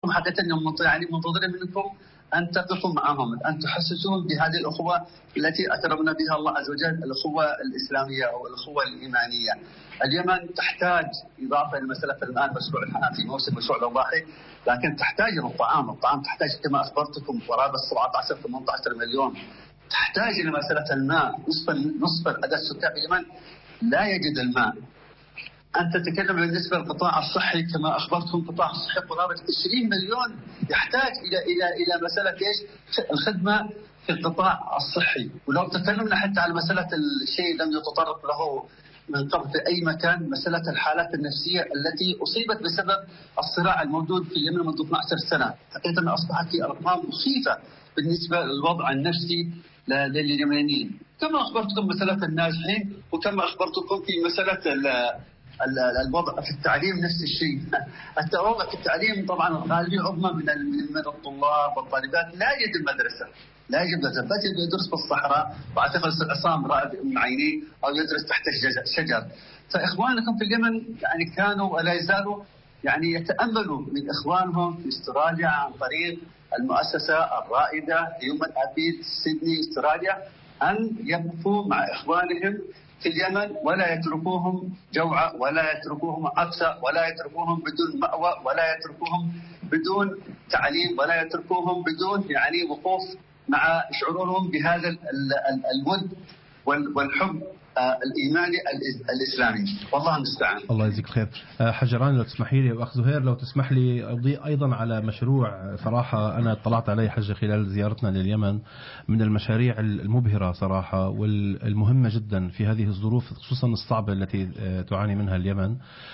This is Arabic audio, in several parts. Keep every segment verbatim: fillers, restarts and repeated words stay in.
حقيقة يعني منتظرين منكم أن تقفوا معهم، أن تحسسون بهذه الأخوة التي أكرمنا بها الله عز وجل، الأخوة الإسلامية أو الأخوة الإيمانية. اليمن تحتاج إضافة لمسألة الآن مشروع الحنان في موسم مشروع الأضاحي، لكن تحتاج الطعام، الطعام تحتاج كما أخبرتكم قرابة سبعة عشر ثمانية عشر مليون، تحتاج إلى مسألة الماء. نصف نصف عدد سكان اليمن لا يجد الماء. أنت تتكلم بالنسبة للقطاع الصحي كما أخبرتكم، القطاع الصحي قرابة عشرين مليون يحتاج إلى إلى إلى مسألة إيش؟ الخدمة في القطاع الصحي. ولو تكلمنا حتى على مسألة الشيء لم يتطرق له من قبل في أي مكان، مسألة الحالات النفسية التي أصيبت بسبب الصراع الموجود في اليمن منذ اثنتي عشرة سنة، حقيقة أصبحت في أرقام مخيفة بالنسبة للوضع النفسي لليمنيين. كما أخبرتكم مسألة الناجحين، وكما أخبرتكم في مسألة الوضع في التعليم نفس الشيء. الوضع في التعليم طبعا الغالبية عظمى من من الطلاب والطالبات لا يجد المدرسة، لا يجد مدرسة، بس يدرس في الصحراء، واعتقد عصام رائد من عينيه، أو يدرس تحت شجر. فإخوانكم في اليمن يعني كانوا ولا يزالوا يعني يتأملوا من إخوانهم في استراليا عن طريق المؤسسة الرائدة هيومن أبيل سيدني استراليا أن يقفوا مع إخوانهم في اليمن ولا يتركوهم جوعا، ولا يتركوهم عطشا، ولا يتركوهم بدون مأوى، ولا يتركوهم بدون تعليم، ولا يتركوهم بدون يعني وقوف مع شعورهم بهذا الود والحب الإيماني الإسلامي. والله المستعان. الله يجزيك خير. حجران لو تسمحي لي، وأخ زهير لو تسمح لي أضيء أيضا على مشروع صراحة أنا اطلعت عليه حجة خلال زيارتنا لليمن، من المشاريع المبهرة صراحة والمهمة جدا في هذه الظروف خصوصا الصعبة التي تعاني منها اليمن.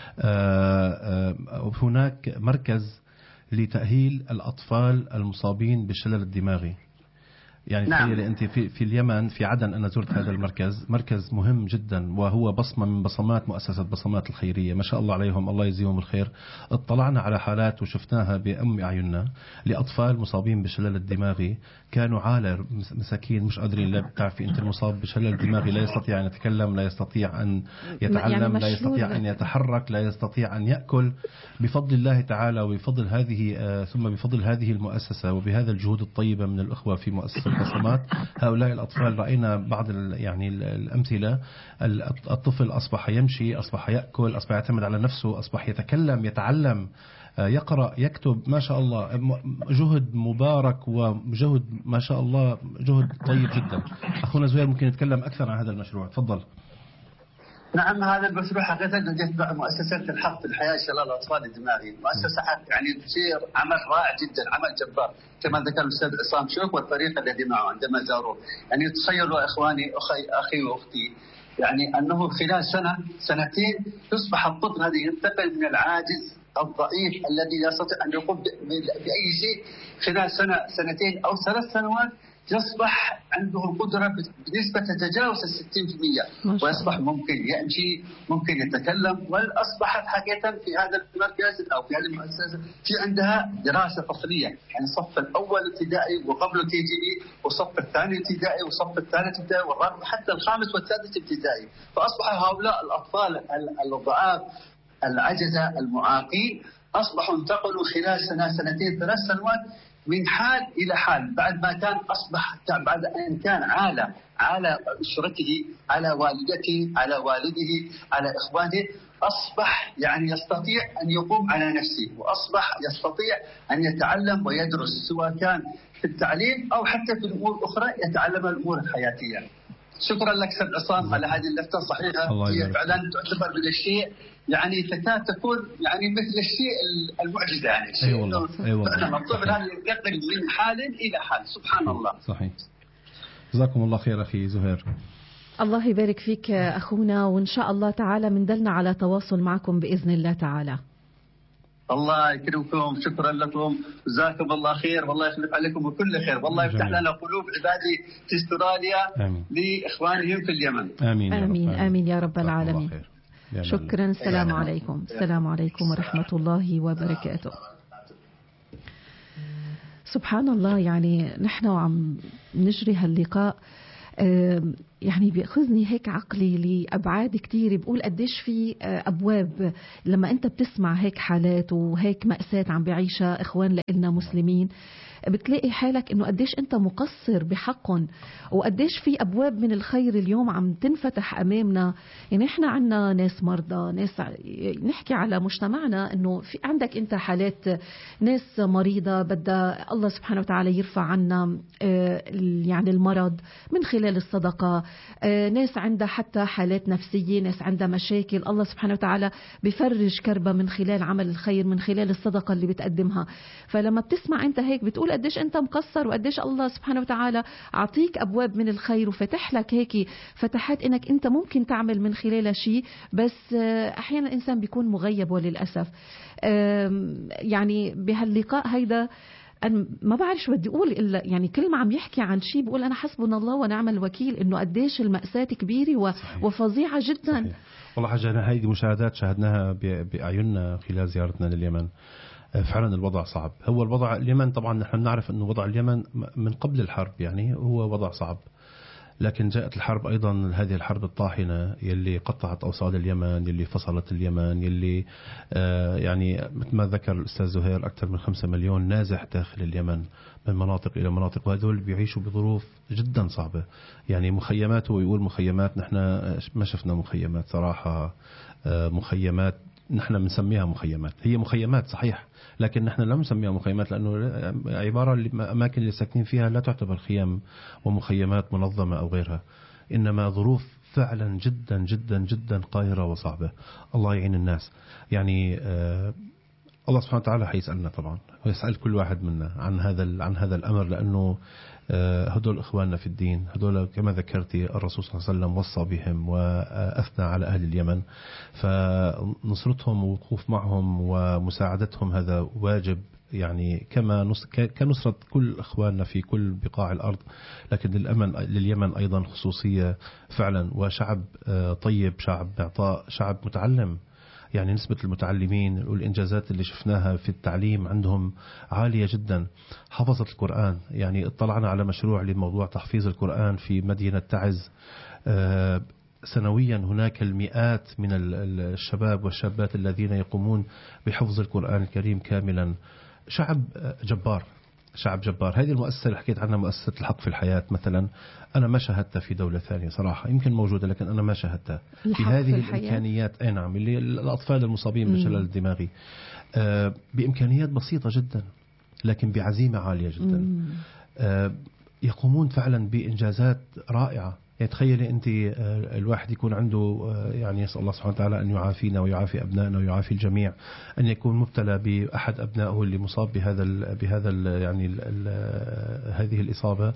هناك مركز لتأهيل الأطفال المصابين بالشلل الدماغي. يعني نعم. تخيلي أنت في, في اليمن في عدن، أنا زرت هذا المركز، مركز مهم جدا وهو بصمة من بصمات مؤسسة بصمات الخيرية، ما شاء الله عليهم، الله يجزيهم الخير. اطلعنا على حالات وشفناها بأم أعيننا لأطفال مصابين بالشلل الدماغي، كانوا عالة مساكين مش قادرين. لا بتعرفي أنت المصاب بالشلل الدماغي لا يستطيع أن يتكلم، لا يستطيع أن يتعلم، يعني لا يستطيع أن يتحرك، لا يستطيع أن يأكل. بفضل الله تعالى وبفضل هذه آه ثم بفضل هذه المؤسسة وبهذا الجهود الطيبة من الأخوة في مؤسسة البصمات، هؤلاء الأطفال رأينا بعض يعني الأمثلة. الطفل أصبح يمشي، أصبح يأكل، أصبح يعتمد على نفسه، أصبح يتكلم، يتعلم، يقرأ، يكتب، ما شاء الله. جهد مبارك وجهد ما شاء الله، جهد طيب جدا. أخونا زهير ممكن يتكلم أكثر عن هذا المشروع، تفضل. نعم، هذا المشروع حقيقة يتبع مؤسسة الحق في الحياة شلال الأطفال الدماغي، مؤسسة حق يعني تسير عمل رائع جدا، عمل جبار كما ذكر الأستاذ عصام شوك والفريق الذي معه عندما زاروه. يعني تخيلوا إخواني أخي أخي وأختي، يعني أنه خلال سنة سنتين يصبح الطفل هذا ينتقل من العاجز الضعيف الذي لا يستطيع أن يقوم بأي شيء، خلال سنة سنتين أو ثلاث سنوات يصبح عنده القدرة بنسبة تتجاوز الستين في المئة، ويصبح ممكن يمشي، ممكن يتكلم. وأصبحت حقيقة في هذا المركز أو في هذه المؤسسة في عندها دراسة فصلية، يعني الصف الأول ابتدائي وقبل الكي جي بي، والصف الثاني ابتدائي والصف الثالث ابتدائي والرابع حتى الخامس والسادس ابتدائي. فأصبح هؤلاء الأطفال الضعاف العجزة المعاقين أصبحوا انتقلوا خلال سنة سنتين ثلاث سنوات من حال إلى حال، بعد ما كان أصبح بعد أن كان عالة على أسرته، على والدته، على والده، على إخوانه، أصبح يعني يستطيع أن يقوم على نفسه، وأصبح يستطيع أن يتعلم ويدرس، سواء كان في التعليم أو حتى في الأمور الأخرى يتعلم الأمور الحياتية. شكرا لك سيد عصام على هذه اللفتة الصحيحة، هي فعلا تعتبر من الشيء يعني تكاد تكون يعني مثل الشيء المعجزة، يعني شيء أي والله. أي والله. الطفل هذا ينتقل من حال إلى حال، سبحان صحيح. الله. صحيح. جزاكم الله خير أخي زهير. الله يبارك فيك أخونا، وإن شاء الله تعالى مندلنا على تواصل معكم بإذن الله تعالى. الله يكرمكم، شكرا لكم، جزاكم الله خير، والله يخلف عليكم وكل خير، والله يفتح لنا قلوب عبادي في استراليا. آمين. لإخوانهم في اليمن. آمين آمين, آمين يا رب العالمين. شكرا. السلام عليكم. السلام عليكم ورحمة الله وبركاته. سبحان الله، يعني نحن وعم نجري هاللقاء يعني بيأخذني هيك عقلي لأبعاد كتير، بقول قديش في أبواب لما أنت بتسمع هيك حالات وهيك مأساة عم بعيشها إخوان لنا مسلمين، بتلاقي حالك إنه قديش أنت مقصر بحقهم، وقديش في أبواب من الخير اليوم عم تنفتح أمامنا. يعني إحنا عنا ناس مرضى، ناس نحكي على مجتمعنا إنه في عندك أنت حالات ناس مريضة بدها الله سبحانه وتعالى يرفع عنا يعني المرض من خلال الصدقة، ناس عندها حتى حالات نفسية، ناس عندها مشاكل الله سبحانه وتعالى بفرج كربة من خلال عمل الخير، من خلال الصدقة اللي بتقدمها. فلما بتسمع أنت هيك بتقول قديش أنت مقصر، وقديش الله سبحانه وتعالى عطيك أبواب من الخير وفتح لك هيك فتحات إنك أنت ممكن تعمل من خلالها شيء، بس أحيانا الإنسان بيكون مغيب وللأسف. يعني بهاللقاء هيدا أنا ما بعرف شو بدي أقول، إلا يعني كل ما عم يحكي عن شيء بقول أنا حسبنا الله ونعم الوكيل، إنه قديش المأساة كبيرة صحيح. وفظيعة جدا. صحيح. والله حاجة هيدي مشاهدات شاهدناها بأعيننا خلال زيارتنا لليمن. فعلا الوضع صعب. هو الوضع اليمن طبعا نحن نعرف أنه وضع اليمن من قبل الحرب يعني هو وضع صعب، لكن جاءت الحرب أيضا، هذه الحرب الطاحنة يلي قطعت أوصال اليمن، يلي فصلت اليمن، يلي آه يعني مثل ما ذكر الأستاذ زهير أكثر من خمسة مليون نازح داخل اليمن من مناطق إلى مناطق، وهذول بيعيشوا بظروف جدا صعبة. يعني مخيمات، ويقول مخيمات، نحن ما شفنا مخيمات صراحة. آه مخيمات نحن بنسميها مخيمات، هي مخيمات صحيح، لكن نحن لا نسميها مخيمات لأنه عبارة الأماكن اللي ساكنين فيها لا تعتبر خيام ومخيمات منظمة أو غيرها، إنما ظروف فعلا جدا جدا جدا قاهرة وصعبة. الله يعين الناس. يعني آه الله سبحانه وتعالى حيسألنا طبعا، ويسأل كل واحد منا عن هذا عن هذا الأمر، لأنه هدول إخواننا في الدين، هدول كما ذكرتي الرسول صلى الله عليه وسلم وصى بهم وأثنى على أهل اليمن، فنصرتهم ووقوف معهم ومساعدتهم هذا واجب، يعني كما كنصرة كل إخواننا في كل بقاع الأرض، لكن للأمن لليمن أيضا خصوصية فعلا، وشعب طيب، شعب معطاء، شعب متعلم. يعني نسبة المتعلمين والإنجازات اللي شفناها في التعليم عندهم عالية جدا. حفظت القرآن، يعني اطلعنا على مشروع لموضوع تحفيظ القرآن في مدينة تعز. سنويا هناك المئات من الشباب والشابات الذين يقومون بحفظ القرآن الكريم كاملا. شعب جبار، شعب جبار. هذه المؤسسة اللي حكيت عنها، مؤسسة الحق في الحياة مثلا، أنا ما شاهدتها في دولة ثانية صراحة، يمكن موجودة لكن أنا ما شاهدتها في هذه الإمكانيات. أي نعم، اللي الأطفال المصابين بالشلل الدماغي آه بإمكانيات بسيطة جدا لكن بعزيمة عالية جدا. آه يقومون فعلا بإنجازات رائعة. يعني تخيلي أنت الواحد يكون عنده، يعني يسأل الله سبحانه وتعالى أن يعافينا ويعافي أبنائنا ويعافي الجميع، أن يكون مبتلى بأحد أبنائه اللي مصاب بهذا ال بهذا ال يعني ال ال هذه الإصابة،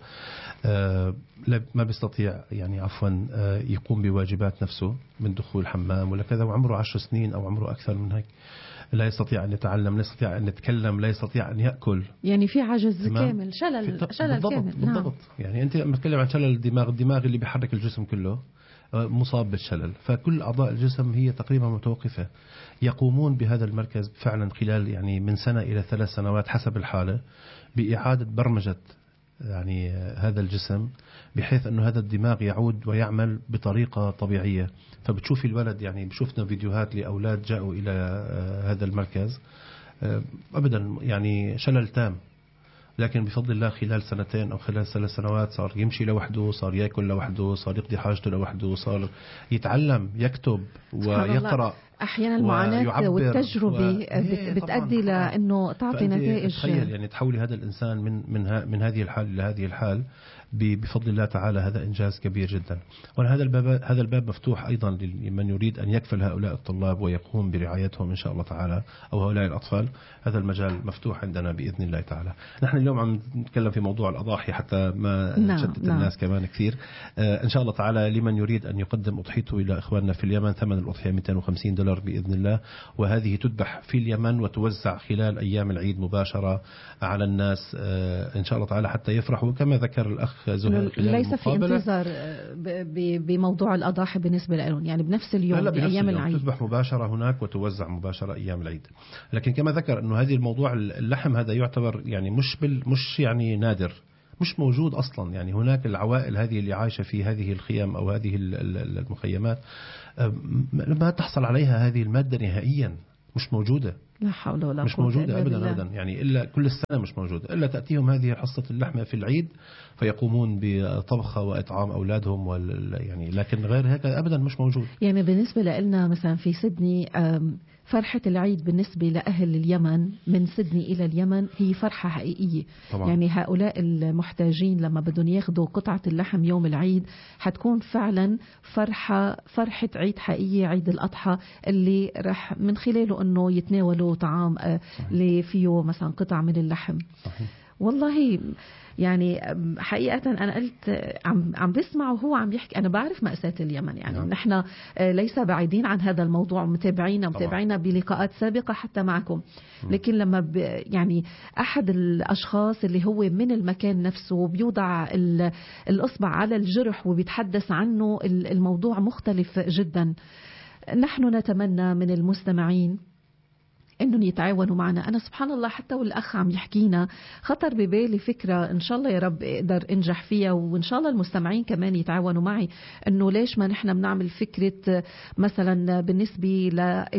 ما بيستطيع يعني عفوا يقوم بواجبات نفسه من دخول الحمام ولا كذا، وعمره عشر سنين أو عمره أكثر من هيك، لا يستطيع أن يتعلم، لا يستطيع أن يتكلم، لا يستطيع أن يأكل. يعني في عجز كامل، شلل شلل بالضبط كامل. بالضبط. نعم. يعني أنت لما تتكلم عن شلل الدماغ، الدماغ اللي بيحرك الجسم كله مصاب بالشلل، فكل أعضاء الجسم هي تقريبا متوقفة. يقومون بهذا المركز فعلا خلال يعني من سنة إلى ثلاث سنوات حسب الحالة بإعادة برمجة يعني هذا الجسم، بحيث أنه هذا الدماغ يعود ويعمل بطريقة طبيعية. فبتشوفي الولد، يعني بشوفنا فيديوهات لأولاد جاءوا إلى هذا المركز أبدا يعني شلل تام، لكن بفضل الله خلال سنتين أو خلال ثلاث سنوات صار يمشي لوحده، صار يأكل لوحده، صار يقضي حاجته لوحده، صار يتعلم، يكتب ويقرأ. أحيانا المعاناة والتجربة و... بتأدي لأنه تعطي نتائج. تخيل يعني تحولي هذا الإنسان من من من هذه الحال إلى هذه الحال بفضل الله تعالى، هذا إنجاز كبير جدا. وهذا الباب هذا الباب مفتوح أيضا لمن يريد أن يكفل هؤلاء الطلاب ويقوم برعايتهم إن شاء الله تعالى، أو هؤلاء الأطفال. هذا المجال مفتوح عندنا بإذن الله تعالى. نحن اليوم عم نتكلم في موضوع الأضاحي حتى ما نعم نشتت نعم. الناس كمان كثير. آه إن شاء الله تعالى لمن يريد أن يقدم أضحيته إلى إخواننا في اليمن، ثمن الأضحية مئتين وخمسين دولار بإذن الله، وهذه تذبح في اليمن وتوزع خلال أيام العيد مباشرة على الناس آه إن شاء الله تعالى حتى يفرحوا. كما ذكر الأخ زهير ليس في انتظار بموضوع الأضاحي بالنسبة لهم، يعني بنفس اليوم لا لا بأيام العيد تذبح مباشرة هناك وتوزع مباشرة أيام العيد. لكن كما ذكر أنه هذه الموضوع اللحم هذا يعتبر يعني مش بال مش يعني نادر، مش موجود أصلا. يعني هناك العوائل هذه اللي عايشة في هذه الخيام أو هذه المخيمات ما تحصل عليها هذه المادة نهائيا، مش موجودة. لا حول ولا مش قوة موجودة أبدا بالله. أبدا. يعني إلا كل السنة مش موجودة، إلا تأتيهم هذه حصة اللحمة في العيد فيقومون بطبخة وإطعام أولادهم وال يعني، لكن غير هيك أبدا مش موجود. يعني بالنسبة لنا مثلا في سيدني فرحة العيد بالنسبة لأهل اليمن من سيدني إلى اليمن هي فرحة حقيقية طبعا. يعني هؤلاء المحتاجين لما بدهم ياخدوا قطعة اللحم يوم العيد حتكون فعلا فرحة فرحة عيد حقيقية، عيد الأضحى اللي رح من خلاله أنه يتناولوا طعام اللي فيه مثلا قطع من اللحم. صحيح. والله يعني حقيقة أنا قلت عم عم بسمع وهو عم يحكي، أنا بعرف مأساة اليمن يعني نعم. نحن ليس بعيدين عن هذا الموضوع، متابعينا متابعينا بلقاءات سابقة حتى معكم، لكن لما يعني أحد الأشخاص اللي هو من المكان نفسه بيوضع الإصبع على الجرح وبيتحدث عنه الموضوع مختلف جدا. نحن نتمنى من المستمعين انهم يتعاونوا معنا. انا سبحان الله حتى والاخ عم يحكينا خطر ببالي فكره ان شاء الله يا رب اقدر انجح فيها، وان شاء الله المستمعين كمان يتعاونوا معي، انه ليش ما نحن بنعمل فكره مثلا بالنسبه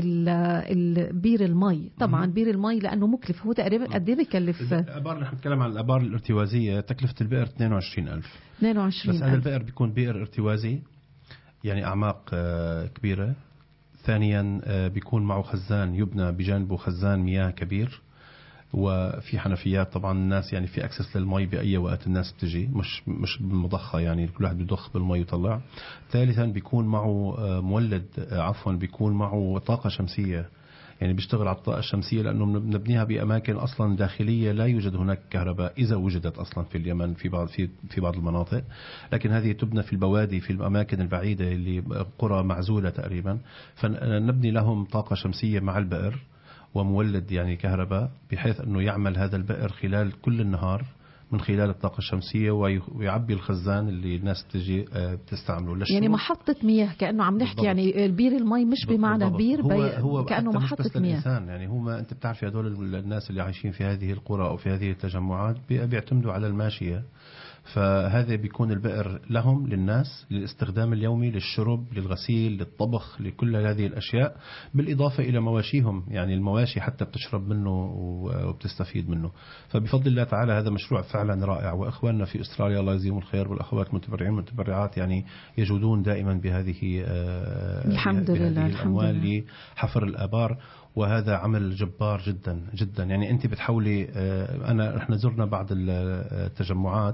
لبير المي. طبعا بير المي لانه مكلف، هو تقريبا قد ايه بكلف؟ الابار نحن نتكلم عن الابار الارتوازيه، تكلفه البئر اثنين وعشرين ألف. اثنين وعشرين بس هذا البئر بيكون بئر ارتوازي يعني اعماق كبيره. ثانيا بيكون معه خزان، يبنى بجانبه خزان مياه كبير، وفي حنفيات. طبعا الناس يعني في اكسس للمي باي وقت الناس بتجي، مش مش بالمضخه يعني كل واحد بيضخ بالمي ويطلع. ثالثا بيكون معه مولد، عفوا بيكون معه طاقه شمسيه، يعني بيشتغل على الطاقة الشمسية، لأنه بنبنيها بأماكن أصلا داخلية لا يوجد هناك كهرباء إذا وجدت أصلا في اليمن في بعض في في بعض المناطق، لكن هذه تبنى في البوادي في الأماكن البعيدة اللي قرى معزولة تقريبا، فنبني لهم طاقة شمسية مع البئر ومولد يعني كهرباء، بحيث أنه يعمل هذا البئر خلال كل النهار من خلال الطاقة الشمسية ويعبي الخزان اللي الناس بتجي بتستعمله للشرب. يعني محطة مياه كأنه عم نحكي بالضبط. يعني البير المي مش بمعنى بالضبط. بير هو هو كأنه محطة مياه. الإنسان يعني هو ما أنت بتعرف هذول الناس اللي عايشين في هذه القرى أو في هذه التجمعات بيعتمدوا على الماشية، فهذا بيكون البئر لهم للناس للاستخدام اليومي، للشرب، للغسيل، للطبخ، لكل هذه الأشياء، بالإضافة إلى مواشيهم. يعني المواشي حتى بتشرب منه وبتستفيد منه. فبفضل الله تعالى هذا مشروع فعلا رائع، وإخواننا في أستراليا الله يجزيهم الخير والأخوات المتبرعين والمتبرعات يعني يجودون دائما بهذه الحمد لله الأموال لحفر الآبار، وهذا عمل جبار جدا جدا. يعني أنت بتحاولي، أنا إحنا زرنا بعض التجمعات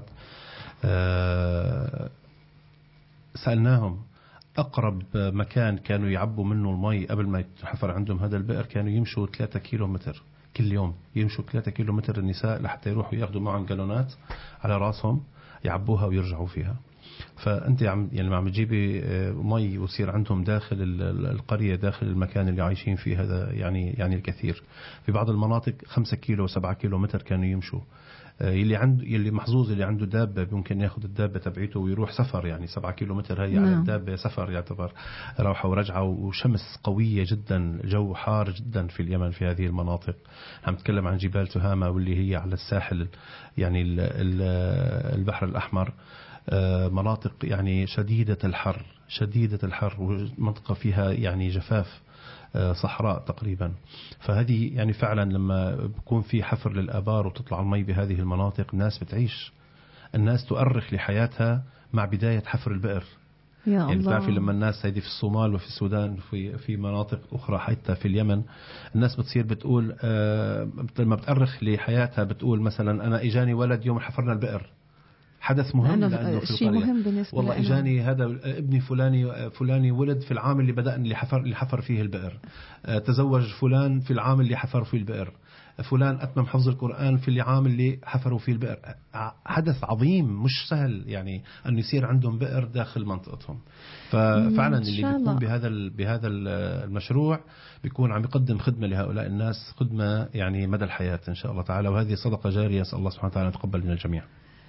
سألناهم أقرب مكان كانوا يعبوا منه المي قبل ما يتحفر عندهم هذا البئر كانوا يمشوا ثلاثة كيلو متر كل يوم، يمشوا ثلاثة كيلو متر النساء لحتى يروحوا ياخذوا معهم جالونات على راسهم يعبوها ويرجعوا فيها. فأنت عم يعني عم تجيبي مي ويصير عندهم داخل القرية داخل المكان اللي عايشين فيه، هذا يعني يعني الكثير. في بعض المناطق خمسة كيلو سبعة كيلو متر كانوا يمشوا. يلي عنده يلي محظوظ اللي عنده دابة ممكن ياخذ الدابة تبعيته ويروح سفر، يعني سبعة كيلو متر هي على الدابة سفر يعتبر روحة ورجعة، وشمس قوية جدا، جو حار جدا في اليمن في هذه المناطق. عم نتكلم عن جبال تهامة واللي هي على الساحل يعني البحر الأحمر، مناطق يعني شديدة الحر شديدة الحر ومنطقة فيها يعني جفاف صحراء تقريبا. فهذه يعني فعلا لما بكون في حفر للآبار وتطلع المي بهذه المناطق الناس بتعيش، الناس تؤرخ لحياتها مع بداية حفر البئر. يا يعني الله. بتعرفي لما الناس هيدي في الصومال وفي السودان في في مناطق أخرى حتى في اليمن الناس بتصير بتقول آه لما بتؤرخ لحياتها بتقول مثلا أنا إجاني ولد يوم حفرنا البئر، حدث مهم لأنه في شيء مهم بالنسبة والله لأنا. إجاني هذا ابني فلاني فلاني ولد في العام اللي بدأ اللي حفر اللي حفر فيه البئر، تزوج فلان في العام اللي حفر فيه البئر، فلان أتمم حفظ القرآن في العام اللي حفروا فيه البئر. حدث عظيم مش سهل يعني أن يصير عندهم بئر داخل منطقتهم. ففعلا اللي بيكون بهذا بهذا المشروع بيكون عم يقدم خدمة لهؤلاء الناس، خدمة يعني مدى الحياة إن شاء الله تعالى، وهذه صدقة جارية أسأل الله سبحانه وتعالى أن يتقبل من الجميع.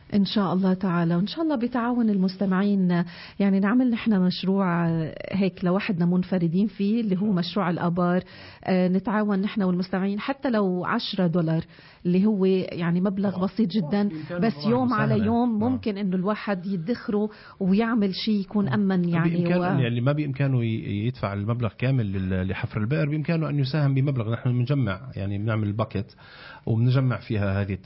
إن شاء الله تعالى، وإن شاء الله بتعاون المستمعين يعني نعمل نحن مشروع هيك لوحدنا منفردين فيه اللي هو مشروع الآبار. نتعاون نحن والمستمعين حتى لو عشرة دولار اللي هو يعني مبلغ بسيط جدا، بس يوم على يوم ممكن إنه الواحد يدخره ويعمل شيء يكون أمن يعني. بإمكان و... يعني ما بإمكانه يدفع المبلغ كامل لحفر البئر، بإمكانه أن يساهم بمبلغ. نحن بنجمع يعني بنعمل باكت وبنجمع فيها هذه